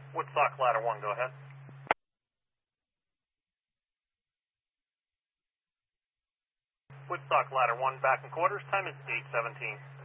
Woodstock Ladder 1, go ahead. Woodstock Ladder 1, back in quarters, time is 8:17.